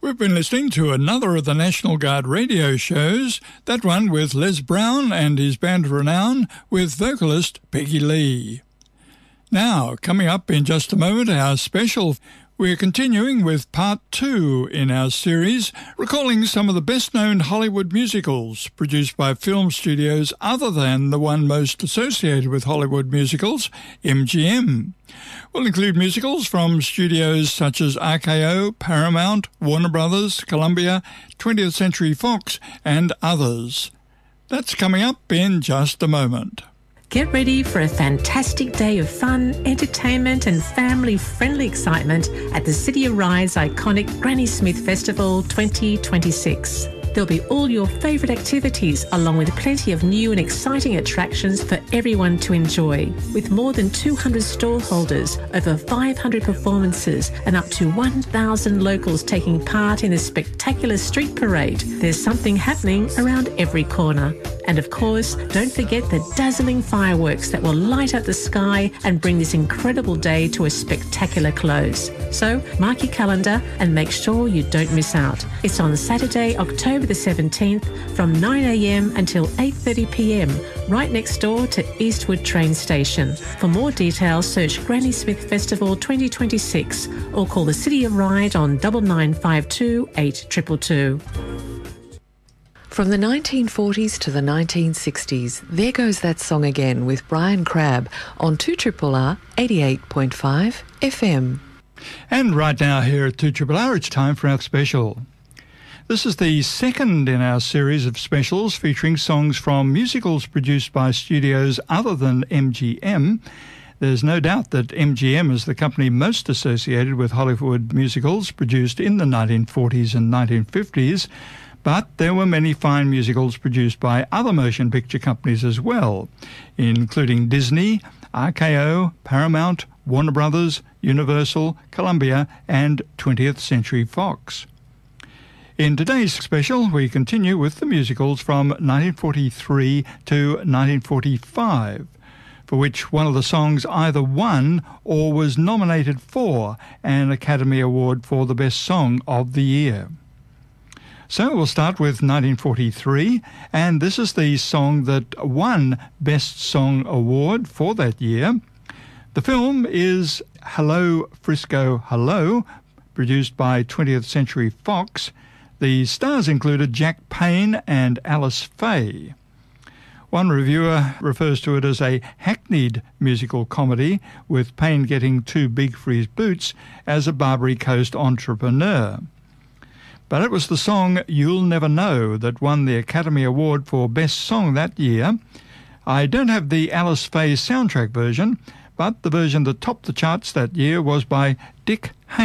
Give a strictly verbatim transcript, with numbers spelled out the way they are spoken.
We've been listening to another of the National Guard radio shows, that one with Les Brown and his band of renown with vocalist Peggy Lee. Now, coming up in just a moment, our special. We're continuing with part two in our series, recalling some of the best-known Hollywood musicals produced by film studios other than the one most associated with Hollywood musicals, M G M. We'll include musicals from studios such as R K O, Paramount, Warner Brothers, Columbia, twentieth Century Fox, and others. That's coming up in just a moment. Get ready for a fantastic day of fun, entertainment and family-friendly excitement at the City of Ryde's iconic Granny Smith Festival twenty twenty-six. There'll be all your favourite activities along with plenty of new and exciting attractions for everyone to enjoy. With more than two hundred stallholders, over five hundred performances and up to one thousand locals taking part in a spectacular street parade, there's something happening around every corner. And of course, don't forget the dazzling fireworks that will light up the sky and bring this incredible day to a spectacular close. So mark your calendar and make sure you don't miss out. It's on Saturday, October the seventeenth from nine a m until eight thirty p m right next door to Eastwood train station. For more details, search Granny Smith Festival twenty twenty-six or call the City of Ryde on double nine five two eight two two two. From the nineteen forties to the nineteen sixties, there goes that song again with Brian Crabb on two R R R eighty-eight point five F M. And right now here at two R R R, it's time for our special. This is the second in our series of specials featuring songs from musicals produced by studios other than M G M. There's no doubt that M G M is the company most associated with Hollywood musicals produced in the nineteen forties and nineteen fifties, but there were many fine musicals produced by other motion picture companies as well, including Disney, R K O, Paramount, Warner Brothers, Universal, Columbia, and twentieth Century Fox. In today's special, we continue with the musicals from nineteen forty-three to nineteen forty-five, for which one of the songs either won or was nominated for an Academy Award for the Best Song of the Year. So we'll start with nineteen forty-three, and this is the song that won Best Song Award for that year. The film is Hello, Frisco, Hello, produced by twentieth Century Fox. The stars included Jack Payne and Alice Faye. One reviewer refers to it as a hackneyed musical comedy, with Payne getting too big for his boots as a Barbary Coast entrepreneur. But it was the song You'll Never Know that won the Academy Award for Best Song that year. I don't have the Alice Faye soundtrack version, but the version that topped the charts that year was by Dick Haynes.